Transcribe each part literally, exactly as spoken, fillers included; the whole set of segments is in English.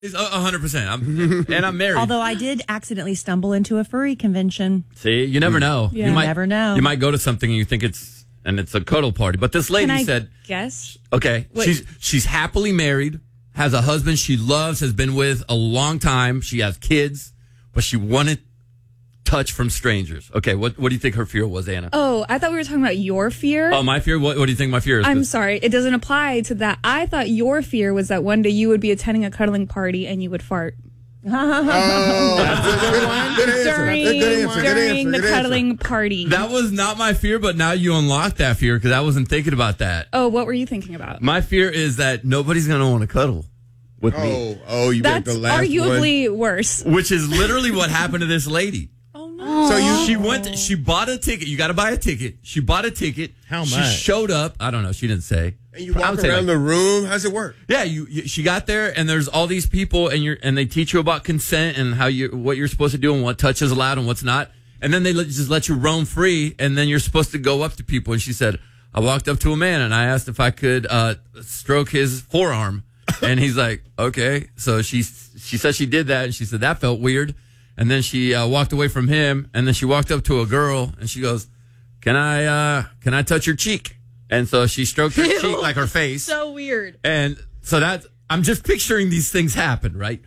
It's a hundred percent. I'm and I'm married. Although I did accidentally stumble into a furry convention. See, you never know. Yeah. You might never know. You might go to something and you think it's and it's a cuddle party. But this lady Can I said, guess? okay, Wait. she's she's happily married, has a husband she loves, has been with a long time. She has kids, but she wanted touch from strangers. Okay, what what do you think her fear was, Anna? Oh, I thought we were talking about your fear. Oh, my fear? What, what do you think my fear is? I'm sorry. It doesn't apply to that. I thought your fear was that one day you would be attending a cuddling party and you would fart. Oh, that's a good one. Good answer. During, Good answer. Good during answer. the Good cuddling answer. party. That was not my fear, but now you unlocked that fear because I wasn't thinking about that. Oh, what were you thinking about? My fear is that nobody's going to want to cuddle with me. Oh, oh, you got That's the last arguably worse. Which is literally what happened to this lady. Oh, no. one. So you She went, she bought a ticket. You got to buy a ticket. She bought a ticket. How She much? showed up. I don't know. She didn't say. and you I walk would say around like- the room. How's it work? Yeah, you, you. She got there, and there's all these people, and you're, and they teach you about consent and how you, what you're supposed to do, and what touch is allowed and what's not. And then they let, just let you roam free, and then you're supposed to go up to people. And she said, I walked up to a man, and I asked if I could uh, stroke his forearm, and he's like, okay. So she she said she did that, and she said that felt weird. And then she uh, walked away from him, and then she walked up to a girl, and she goes, "Can I uh, can I touch your cheek?" And so she stroked her cheek, like her face. So weird. And so that I'm just picturing these things happen, right?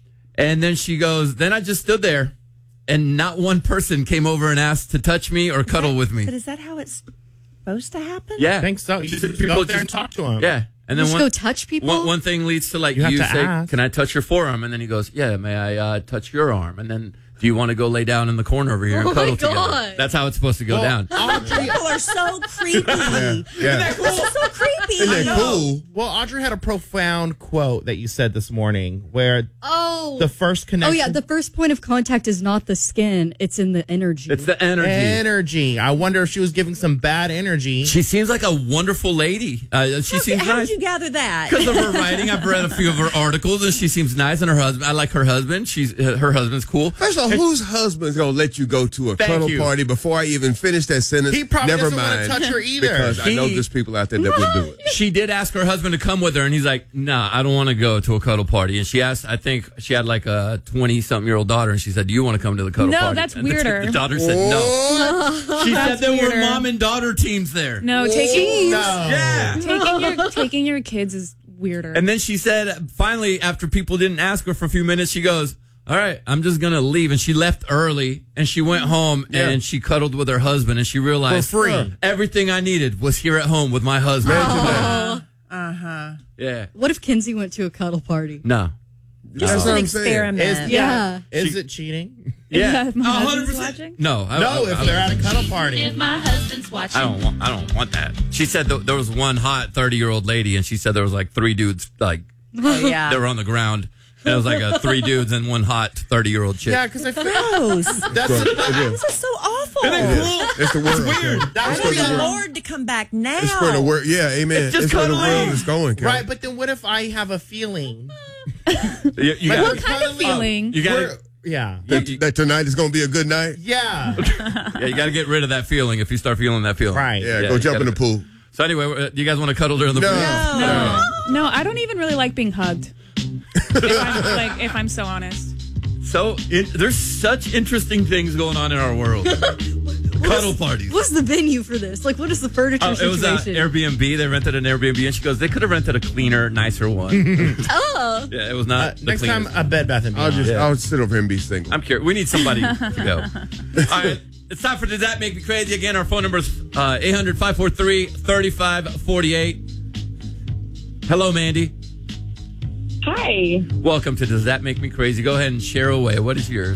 And then she goes, then I just stood there and not one person came over and asked to touch me or cuddle with me. But is that how it's supposed to happen? Yeah. I think so. You Just should people go up there and just- talk to him. Yeah. And then Just one, go touch people? one, one thing leads to like You you, have to say, ask. can I touch your forearm? And then he goes, yeah, may I uh, touch your arm? And then do you want to go lay down in the corner over here and Oh, my cuddle together? God. That's how it's supposed to go Well, down. Audrey, People are so creepy. Yeah. This is so creepy. Isn't I that know. cool? well, Audrey had a profound quote that you said this morning where Oh. the first Oh, connection. yeah. The first point of contact is not the skin, it's in the energy. It's the energy. energy. I wonder if she was giving some bad energy. She seems like a wonderful lady. Uh, she How, seems how nice. did you gather that? Because of her writing, I've read a few of her articles, and she seems nice. And her husband, I like her husband. She's uh, her husband's cool. First of all, whose husband's gonna let you go to a Thank cuddle you. party before I even finish that sentence? He probably Never doesn't wanna mind. touch her either. Because I know He- there's people out there that would do it. She did ask her husband to come with her, and he's like, "Nah, I don't want to go to a cuddle party." And she asked, I think she had like a twenty-something-year-old daughter, and she said, "Do you want to come to the cuddle No, party?" that's And the- weirder. The, daughter said no. She said That's there weirder. were mom and daughter teams there. No, taking No. Yeah. taking your taking your kids is weirder. And then she said, finally, after people didn't ask her for a few minutes, she goes, all right, I'm just going to leave. And she left early, and she went home, Yeah. and she cuddled with her husband, and she realized For free. "Huh, everything I needed was here at home with my husband. Uh-huh. Yeah. What if Kinsey went to a cuddle party? No. Just That's an what I'm saying. experiment. Is, Yeah. Is it cheating? Yeah. If my A husband's hundred percent. watching? No. I, No, I, if I, they're at a cuddle party. If my husband's watching. I don't want. I don't want that. She said th- there was one hot thirty-year-old lady, and she said there was like three dudes, like Oh, yeah. they were on the ground. And it was like a three dudes and one hot thirty-year-old chick. Yeah, because I feel Gross. that's It is. This is so awful. Isn't it cool? It's the world. weird. Ken. That It's would for be the the world. Lord to come back now. It's for the world. Yeah, amen. It's just It's where the cuddling. world is going, Ken. right. But then what if I have a feeling? You, you Like, gotta, we're What kind of cuddling. feeling? you gotta, Where- Yeah. that, that tonight is going to be a good night. Yeah. yeah, you gotta get rid of that feeling if you start feeling that feeling. Right. Yeah, Yeah, go you jump in gotta- the pool. So anyway, uh, do you guys want to cuddle during the No. break? No, no, I don't even really like being hugged. if I'm, like, if I'm so honest. So it, there's such interesting things going on in our world. Cuddle parties. What's the venue for this? Like, what is the furniture Oh, it was uh, situation? Airbnb. They rented an Airbnb, and she goes, "They could have rented a cleaner, nicer one." Oh. Yeah, it was Uh, not. the next time, cleanest. a Bed Bath and I'll Beyond. just, I'll sit over here and be single. I'm curious. We need somebody to go. All right. It's time for Does That Make Me Crazy? Again, our phone number is uh, eight hundred, five four three, three five four eight. Hello, Mandy. Hi. Welcome to Does That Make Me Crazy? Go ahead and share away. What is yours?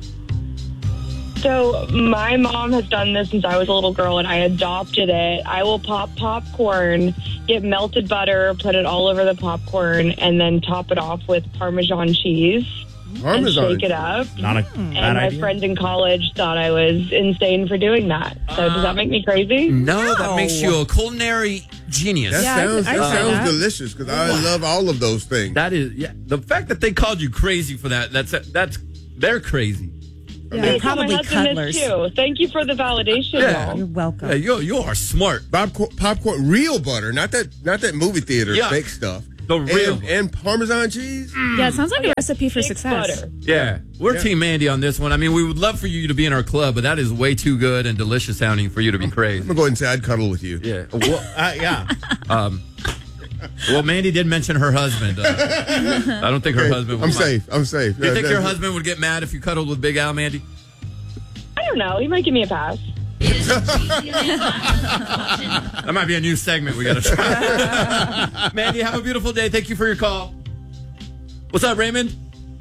So my mom has done this since I was a little girl, and I adopted it. I will pop popcorn, get melted butter, put it all over the popcorn, and then top it off with Parmesan cheese Parmesan. and shake it up. Not a And bad my idea. friends in college thought I was insane for doing that. So does that make me crazy? No, that makes you a culinary genius. That Yeah, I- sounds, I that say sounds that. delicious because I love all of those things. That is, yeah. The fact that they called you crazy for that, that's, that's, they're crazy. They're So probably my husband cuddlers. is too. Thank you for the validation, Yeah. y'all. You're welcome. Yeah, you you are smart. Popcorn, popcorn, real butter, not that, not that movie theater Yeah. fake stuff. The real. And, and Parmesan cheese? Yeah, it sounds like a recipe for Fake success. butter. Yeah, we're Team Mandy on this one. I mean, we would love for you to be in our club, but that is way too good and delicious sounding for you to be I'm crazy. going to go ahead and say I'd cuddle with you. Yeah. Well, Uh, yeah. um, well, Mandy did mention her husband. Uh, I don't think her Okay, husband would I'm mind. safe. I'm safe. Do you Yeah, think your that- husband would get mad if you cuddled with Big Al, Mandy? I don't know. He might give me a pass. That might be a new segment we got to try. Mandy, have a beautiful day. Thank you for your call. What's up, Raymond?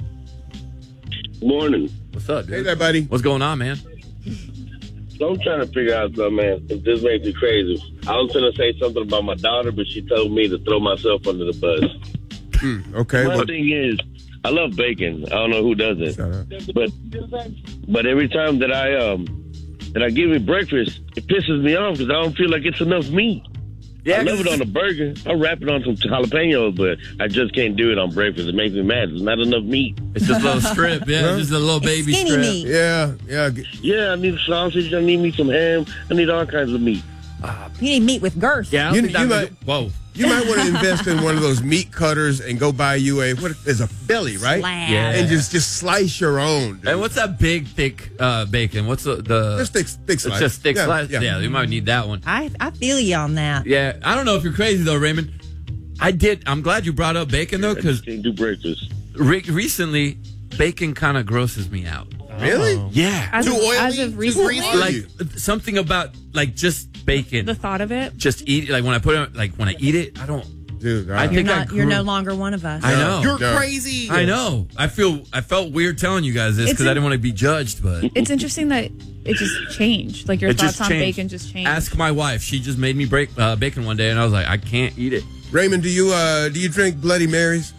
Morning. What's up, dude? Hey there, buddy. What's going on, man? So I'm trying to figure out something, man. It just makes me crazy. I was going to say something about my daughter, but she told me to throw myself under the bus. Okay. One What, thing is, I love bacon. I don't know who doesn't, Shut up. but but every time that I um that I give it breakfast, it pisses me off because I don't feel like it's enough meat. Yeah, I love it on a burger. I wrap it on some jalapenos, but I just can't do it on breakfast. It makes me mad. There's not enough meat. It's just a little strip. Yeah, it's just a little baby Skinny strip. meat. yeah, yeah. g- Yeah, I need sausage. I need me some ham. I need all kinds of meat. You need meat with girth. Yeah, I don't You- think that you would- might- Whoa. You might want to invest in one of those meat cutters and go buy you a what is a belly, right? Slab. Yeah. And just just slice your own. dude. And what's that big, thick uh, bacon? What's the... the Just thick, thick it's slice. just thick Yeah, slice? yeah. Yeah, you might need that one. I, I feel you on that. Yeah, I don't know if you're crazy, though, Raymond. I did... I'm glad you brought up bacon, though, I because just can't do breakfast. re- recently, bacon kind of grosses me out. Really? Yeah. As, Too of, oily? as of Too recently, greasy? Like, something about, like, just bacon. the thought of it. just eat like when I put it like when I eat it, I don't Dude, I I think You're I not. You're grew- no longer one of us. I know. You're Yeah. crazy. I know. I feel I felt weird telling you guys this It's because I in- didn't want to be judged, but It's interesting that it just changed. Like your it thoughts just on changed. bacon just changed. Ask my wife. She just made me break uh, bacon one day, and I was like, I can't eat it. Raymond, do you uh do you drink Bloody Marys?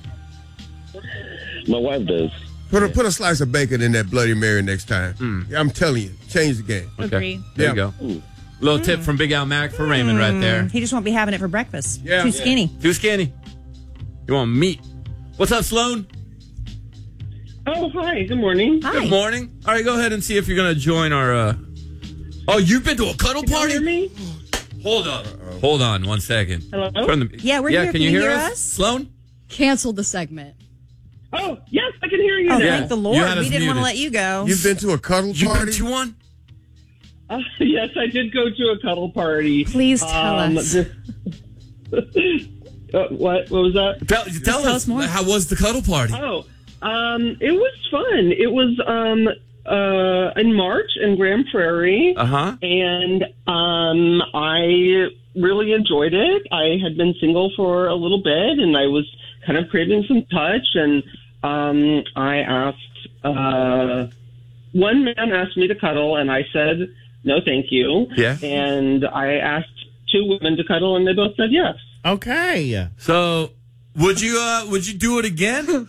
My wife does. Put a put a slice of bacon in that Bloody Mary next time. Yeah, I'm telling you, change the game. Okay. Agree. There Yeah. you go. Little tip from Big Al Mac for Raymond right there. He just won't be having it for breakfast. Yeah. Too Yeah. skinny. Too skinny. You want meat? What's up, Sloan? Oh, hi. Good morning. Hi. Good morning. All right, go ahead and see if you're gonna join our. Uh... Oh, you've been to a cuddle Can you party? hear me? Hold on. Hold on one second. Hello? Turn the... Yeah, we're here. Can you hear, us? us? Sloan? Cancel the segment. Oh, yes, I can hear you Oh, now. Yeah. thank the You Lord. had us We didn't want to muted. let you go. You've been to a cuddle You party? been to one? Uh, yes, I did go to a cuddle party. Please tell Um, us. this- uh, what? What was that? Tell, tell tell us, us more. how was the cuddle party? Oh, um, it was fun. It was um, uh, in March in Grand Prairie. Uh huh. And um, I really enjoyed it. I had been single for a little bit, and I was kind of craving some touch. And um, I asked, uh, one man asked me to cuddle, and I said, no, thank you. Yeah. And I asked two women to cuddle, and they both said yes. Okay. So, would you uh would you do it again?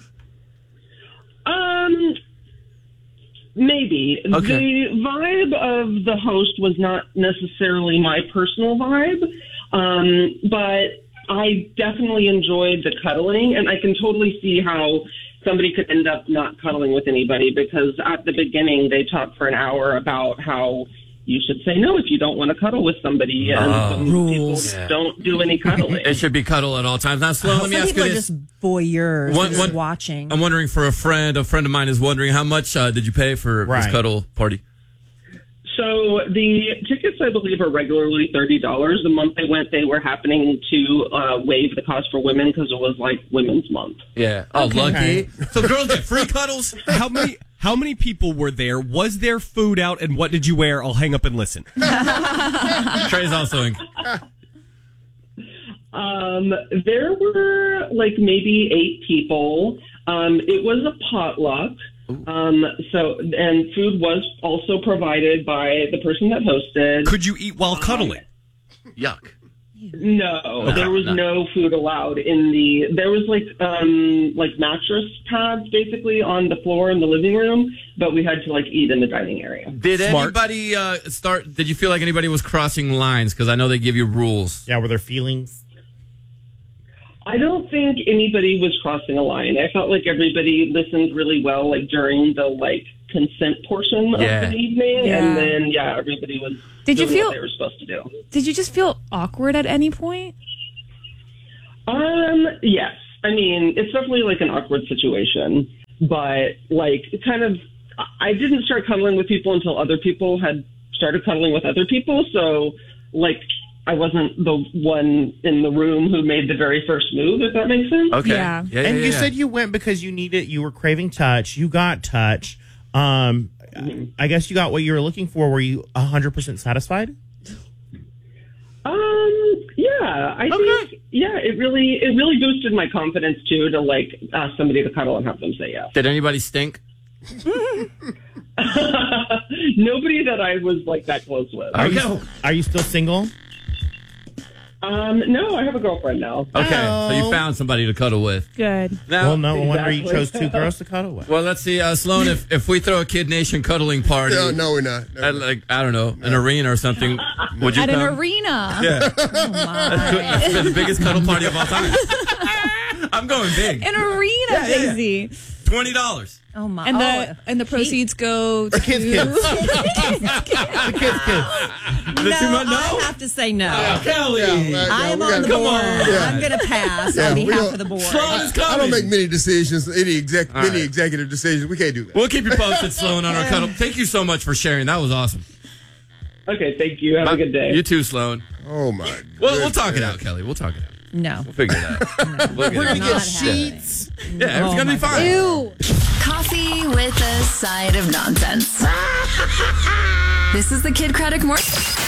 Um, maybe. Okay. The vibe of the host was not necessarily my personal vibe, um, but I definitely enjoyed the cuddling, and I can totally see how somebody could end up not cuddling with anybody because at the beginning they talked for an hour about how you should say no if you don't want to cuddle with somebody, and Oh. some Rules. people don't do any cuddling. It should be cuddle at all times. Now, Sloan, let me Some ask you people are this. just voyeurs, One- just one- watching. I'm wondering for a friend. A friend of mine is wondering how much uh, did you pay for this Right. cuddle party? So the tickets, I believe, are regularly thirty dollars. The month they went, they were happening to uh, waive the cost for women because it was like Women's Month. Yeah. Oh, lucky. So girls get free cuddles. How many how many people were there? Was there food out, and what did you wear? I'll hang up and listen. Trey's also in. Um, there were like maybe eight people. Um, it was a potluck. Um, so, and food was also provided by the person that hosted. Could you eat while cuddling? Yuck. No, there was no food allowed in the. There was like um like mattress pads basically on the floor in the living room, but we had to like eat in the dining area. Did Smart. anybody uh, start? Did you feel like anybody was crossing lines? Because I know they give you rules. Yeah, were there feelings? I don't think anybody was crossing a line. I felt like everybody listened really well, like during the like consent portion Yeah. of the evening, Yeah. and then yeah, everybody was. Did you doing feel- what they were supposed to do? Did you just feel awkward at any point? Um. Yes. I mean, it's definitely like an awkward situation, but like it kind of, I didn't start cuddling with people until other people had started cuddling with other people. So like, I wasn't the one in the room who made the very first move, if that makes sense. Okay. Yeah. Yeah, yeah, and you yeah. said you went because you needed, you were craving touch. You got touch. Um, Mm-hmm. I guess you got what you were looking for. Were you one hundred percent satisfied? Um, yeah, I Okay. think, yeah, it really, it really boosted my confidence too, to like ask somebody to cuddle and have them say yes. Did anybody stink? Nobody that I was like that close with. Are you, are you still single? Um, no, I have a girlfriend now. Okay, Oh. so you found somebody to cuddle with. Good. Now, Well, no wonder you Exactly. chose two girls to cuddle with. well, let's see, uh, Sloan. If if we throw a Kid Nation cuddling party, No, no, we're not. No, at like I don't know, an arena or something, would you At come? an arena. Yeah, Oh, my. that's been the biggest cuddle party of all time. I'm going big. An arena, Yeah, yeah, yeah. Jay-Z. Twenty dollars. Oh, my. And the oh, and the proceeds go to Kids, kids. The kids, kids. no, too much? No? I have to say no. Kelly. Yeah, I am we on gotta- the come board. on. Yeah. I'm going to pass Yeah, on we behalf don't- of the board. Sloan is I coming. don't make many decisions, any exec, All many right. executive decisions. We can't do that. We'll keep you posted, Sloan, on our cuddle. Thank you so much for sharing. That was awesome. Okay, thank you. Have a good day. You too, Sloan. Oh my. Well, we'll talk it goodness. out, Kelly. We'll talk it out. No. We'll figure it out. We'll get We're it. not Yeah, sheets. yeah, it's gonna be fine. Ew. Coffee with a side of nonsense. This is the Kid Craddock Morning.